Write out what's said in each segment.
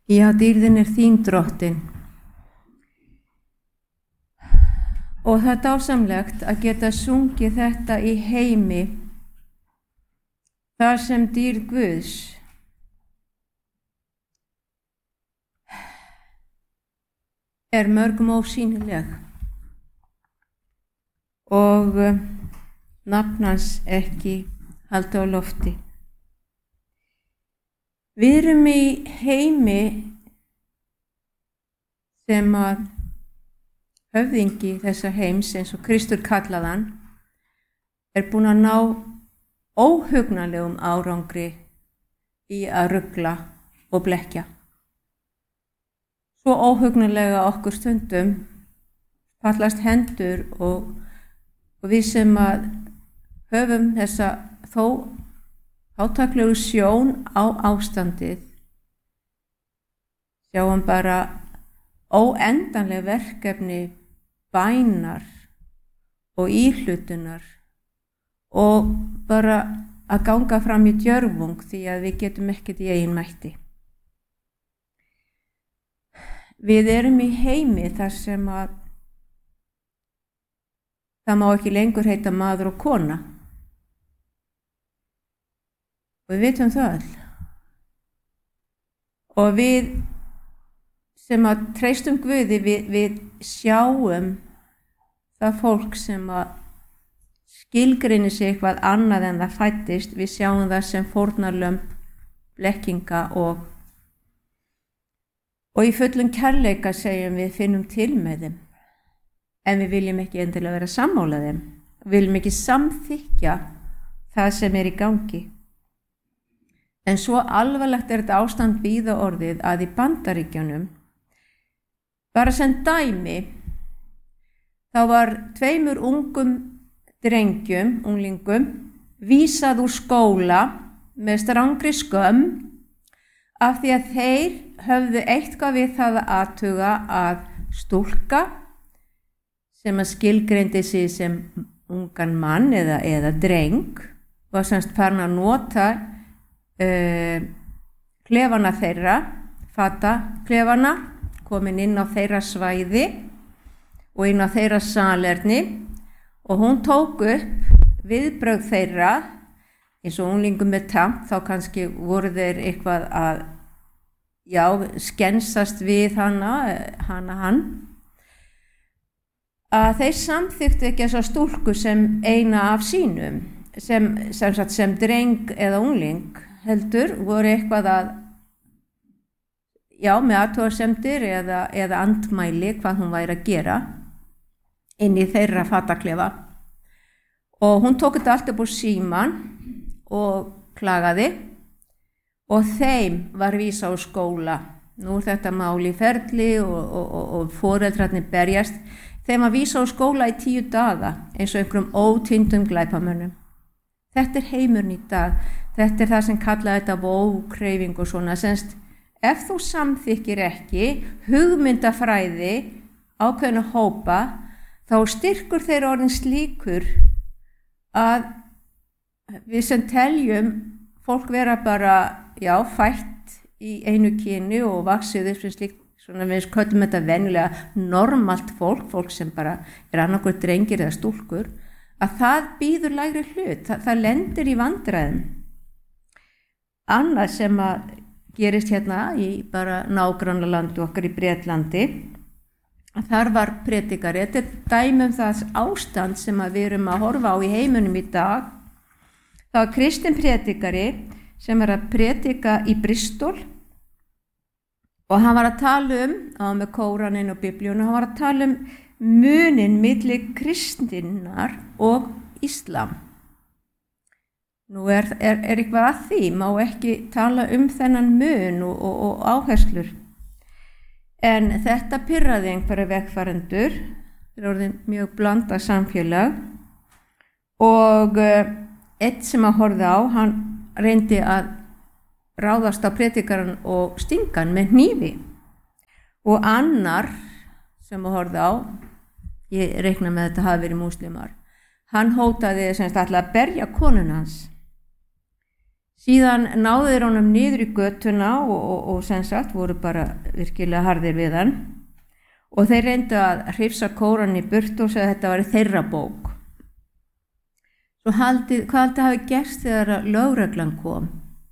Já, dýrðin þín drottin. Og það dásamlegt að geta sungið þetta í heimi þar sem dýrð Guðs mörgum ósýnileg og nafn hans ekki halda á lofti. Við erum í heimi sem að höfðingi þessa heims, eins og Kristur kallaðan, búinn að ná óhugnanlegum árangri í að rugla og blekkja. Svo óhugnanlega okkur stundum fallast hendur og við sem að höfum þessa þó átaklegu sjón á ástandið sjáum bara óendanleg verkefni bænar og íhlutunar og bara að ganga fram í djörfung því að við getum ekkert í eigin mætti. Við erum í heimi þar sem að það má ekki lengur heita maður og kona. Og við vitum það öll. Og við sem að treystum Guði, við sjáum það fólk sem að skilgreinir sig eitthvað annað en það fæddist, við sjáum það sem fórnarlömb, blekkinga og í fullum kærleika segjum við finnum til með þeim. En við viljum ekki endilega vera sammála þeim. Við viljum ekki samþykkja það sem í gangi. En svo alvarlegt þetta ástand víða orðið að í Bandaríkjunum, bara sem dæmi, þá var 2 ungum drengjum, unglingum, vísað úr skóla með strangri skömm af því að þeir höfðu eitthvað við það að athuga að stúlka sem að skilgreindi sig sem ungan mann eða dreng var semst farin að nota klefana þeirra, fataklefana, komin inn á þeirra svæði og inn á þeirra salerni og hún tók upp viðbrögð þeirra eins og unglingum með tamp, þá kannski voru þeir eitthvað að skensast við hann að þeir samþykktu ekki þessa stúlku sem eina af sínum sem dreng eða ungling heldur voru eitthvað að með athugasemdir eða andmæli hvað hún væri að gera inn í þeirra fataklefa og hún tók þetta allt upp úr síman og klagaði og þeim var vísað úr skóla. Nú þetta mál í ferli og foreldrarnir berjast. Þeim var vísað úr skóla í 10 daga eins og einhverjum ótýndum glæpamönnum. Þetta heimurinn í dag. Þetta það sem kallaði þetta vókreyfing og svona. Semst, ef þú samþykkir ekki hugmyndafræði ákveðna hópa, þá styrkur þeir orðin slíkur að við sem teljum fólk vera bara, fætt í einu kyni og vaxið upp sem slíkt, svona við köllum þetta venjulega normalt fólk sem bara annarkvort drengir eða stúlkur, að það býður lægri hlut, það lendir í vandræðum. Annað sem að gerist hérna í bara nágrannalandi okkar í Bretlandi, að þar var predikari, þetta dæmi það ástand sem að við erum að horfa á í heiminum í dag. Það var kristinn predikari sem var að predika í Bristol og hann var að tala með Kóraninn og Biblíuna, hann var að tala munin milli kristinnar og Íslam. Nú eitthvað að því, má ekki tala þennan mun og áherslur. En þetta pirraði einhverja vegfarendur, þeir eru orðin mjög blandað samfélag og einn sem að horfði á, hann reyndi að ráðast á predikarann og stinga hann með hnífi. Og annar sem að horfði á, ég reikna með þetta hafi verið múslimar, hann hótaði semst alltaf að berja konun hans. Síðan náðu þeir honum niður í götuna og sem sagt voru bara virkilega harðir við hann og þeir reyndu að hrifsa Kóran í burt og segja að þetta væri þeirra bók. Svo hvað haldið hafi gerst þegar lögreglan kom?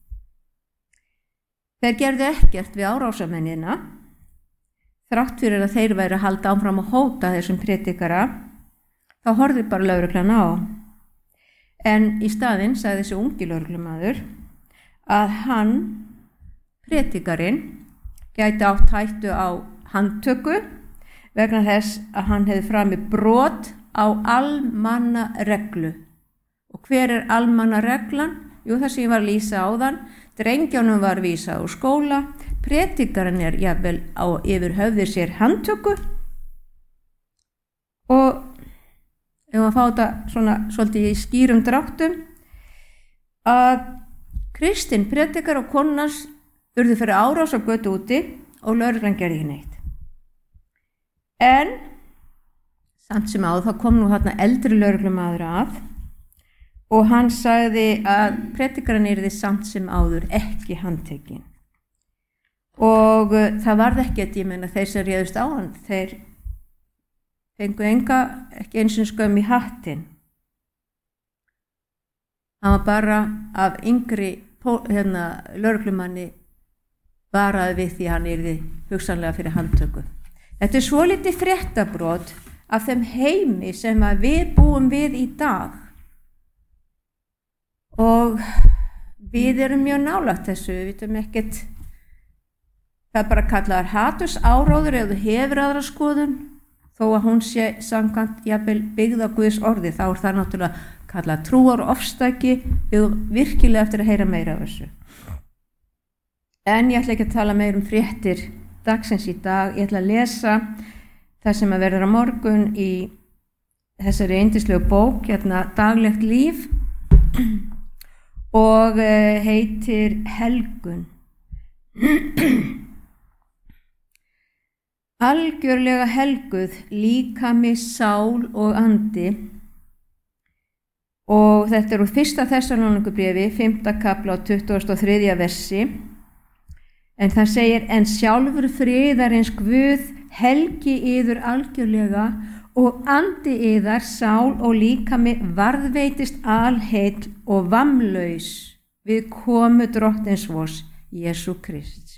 Þeir gerðu ekkert við árásamennina, þrátt fyrir að þeir væri að halda áfram að hóta þessum prédikara, þá horfði bara lögreglan á. En í staðinn sagði þessi ungi lögreglumaður að hann, prédikarinn, gæti átt hættu á handtöku vegna þess að hann hefði framið brot á almannareglu. Og hver almannareglan? Jú, það sem ég var að lýsa áðan, drengjónum var vísað úr skóla, prédikarinn jafnvel yfir höfði sér handtöku og ef maður fá þetta svona svolítið í skýrum dráttum að kristinn prédikar og konans urðu fyrir árás á götu úti og lögreglan gerði ekki neitt. En samt sem áður þá kom nú þarna eldri lögreglumaður að og hann sagði að prédikarinn yrði samt sem áður ekki handtekinn. Og það varð ekkert, ég meina þeir sem réðust á hann, þeir fengu ekki eins og skömm í hattinn. Hann var bara af yngri lögreglumanni varaði við því hann yrði hugsanlega fyrir handtöku. Þetta svolítið fréttabrot af þeim heimi sem við búum við í dag. Og við erum mjög nálægt þessu, við vitum ekkert, það er bara kallaðar hatursáróður ef þú hefur aðra skoðun, þó að hún sé samkvæmt jafnvel byggð á Guðs orði, þá er það náttúrulega kallað trúarofstæki, við virkilega eftir að heyra meira af þessu. En ég ætla ekki að tala meira fréttir dagsins í dag, ég ætla að lesa það sem að verður á morgun í þessari yndislegu bók, Daglegt líf, og heitir Helgun. Algjörlega helguð, líkami, sál og andi. Og þetta úr 1. Þessalónikubréfi, 5. kafla og 23. versi. En það segir, en sjálfur friðarins Guð helgi yður algjörlega og andi yðar, sál og líkami varðveitist alheill og vammlaus við komu drottins vors, Jesú Krist.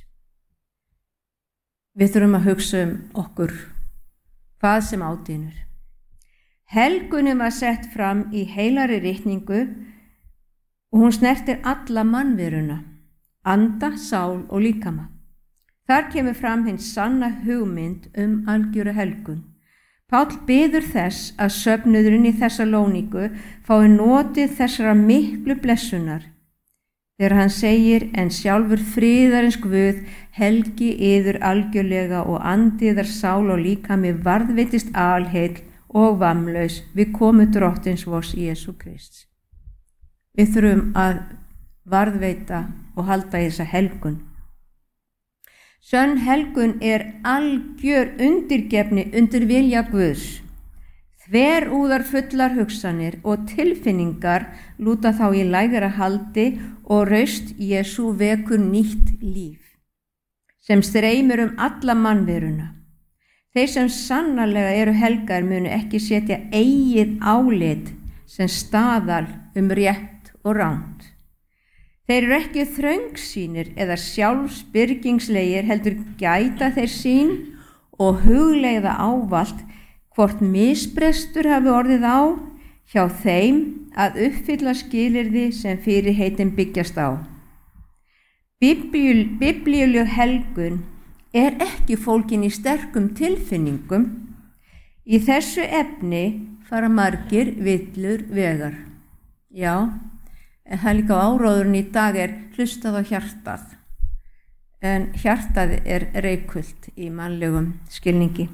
Við þurfum að hugsa okkur hvað sem ádýnur. Helgunin var sett fram í heilari ritningu og hún snertir alla mannveruna, anda, sál og líkama. Þar kemur fram hinn sanna hugmynd algjöra helgun. Páll biður þess að söfnuðurinn í Þessalóníku fái notið þessara miklu blessunar þegar hann segir, en sjálfur friðarins Guð helgi yður algjörlega og andi yðar, sál og líkami varðveitist alheill og vammlaus við komu drottins vors Jesú Krist. Við þurfum að varðveita og halda í þessa helgun. Sönn helgun algjör undirgefni undir vilja Guðs. Þverúðar fullar hugsanir og tilfinningar lúta þá í lægra haldi og raust Jesú vekur nýtt líf, sem streymir alla mannveruna. Þeir sem sannarlega eru helgar munu ekki setja eigið álit sem staðal rétt og rangt. Þeir eru ekki þröngsýnir eða sjálfsbyrgingslegir, heldur gæta þeir sín og hugleiða ávallt hvort misbrestur hafi orðið á hjá þeim að uppfylla skilyrði sem fyrirheitin byggjast á. Biblíuleg helgun ekki fólgin í sterkum tilfinningum. Í þessu efni fara margir villur vegar. Já, en það líka áróðurinn í dag hlustað á hjartað. En hjartað reikult í mannlegum skilningi.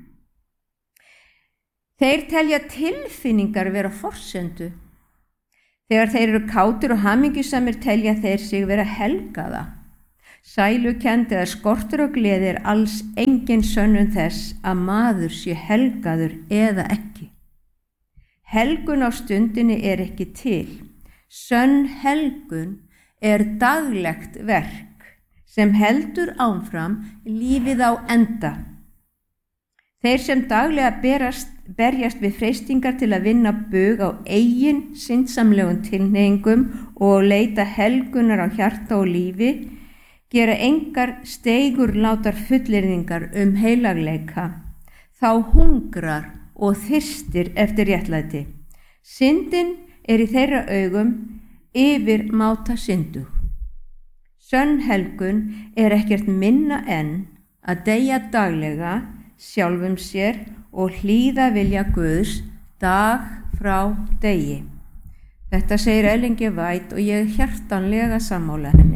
Þeir telja tilfinningar vera forsendu. Þegar þeir eru kátir og hamingjusamir telja þeir sig vera helgaða. Sælukennd eða skortur og gleði alls engin sönnun þess að maður sé helgaður eða ekki. Helgun á stundinni ekki til. Sönn helgun daglegt verk sem heldur áfram lífið á enda. Þeir sem daglega berjast við freistingar til að vinna bug á eigin syndsamlegum tilhneigingum og leita helgunar á hjarta og lífi, gera engar steigurlátar fullyrðingar heilagleika, þá hungrar og þyrstir eftir réttlæti. Syndin í þeirra augum yfirmáta syndug. Sönn helgun ekkert minna en að deyja daglega sjálfum sér og hlýða vilja Guðs dag frá degi. Þetta segir Ellen G. White og ég hjartanlega sammála henni.